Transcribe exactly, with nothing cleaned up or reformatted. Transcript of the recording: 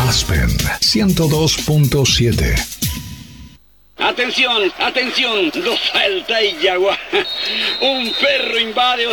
Aspen ciento dos punto siete. Atención, atención, lo suelta y yagua. Un perro invade